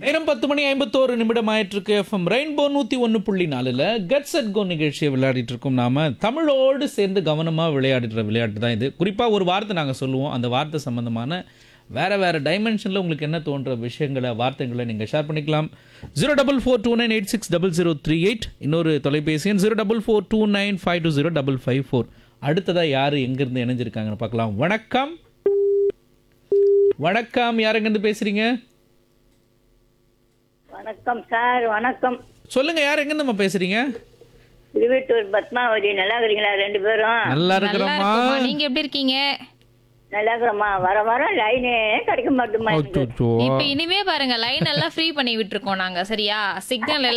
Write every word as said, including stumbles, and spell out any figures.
நேரம் பத்து மணி ஐம்பத்தோரு நிமிடம் ஆயிட்டு இருக்கு. எஃப்எம் ரெயின்போ நூற்றி ஒன்று புள்ளி நாலில் கெட் செட் கோ நிகழ்ச்சியை விளையாடிட்டு இருக்கோம். நாம தமிழோடு சேர்ந்து கவனமாக விளையாடுற விளையாட்டு தான் இது. குறிப்பாக ஒரு வார்த்தை நாங்கள் சொல்லுவோம். அந்த வார்த்தை சம்பந்தமான வேற வேற டைமென்ஷனில் உங்களுக்கு என்ன தோன்ற விஷயங்களை வார்த்தைகளை நீங்கள் ஷேர் பண்ணிக்கலாம். Zero double four two nine eight six double zero three eight இன்னொரு தொலைபேசி எண் zero double four two nine five two zero double five four. அடுத்ததாக யார் எங்கேருந்து இணைஞ்சிருக்காங்கன்னு பார்க்கலாம். வணக்கம் வணக்கம், யார் எங்கேருந்து பேசுறீங்க? வணக்கம் சார். வணக்கம். சொல்லுங்க, யார் எங்க நம்ம பேசுறீங்க? திருவெட்டூர் பத்மாவதி. நல்லா இருக்கிறீங்களா ரெண்டு பேரும்? நல்லா நல்லா இருக்கிறோமா? இருக்கோம்மா. நீங்க எப்படி இருக்கீங்க? நல்லா இருக்கிறோமா? வர வர லைனே கிடைக்க மாட்டோமா எனக்கு. அச்சச்சோ. இப்ப இனிமே பாருங்க லைன் எல்லாம் ஃப்ரீ பண்ணி விட்டுருக்கோம் நாங்க. சரியா? சிக்னல்